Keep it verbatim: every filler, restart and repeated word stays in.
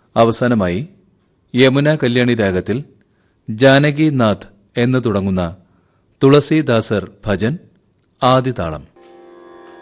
അവസാനമായി യമുന കല്യാണി രാഗത്തിൽ ജാനകിനാഥ് എന്ന് തുടങ്ങുന്ന തുളസീദാസർ ഭജൻ ആദിതാളം.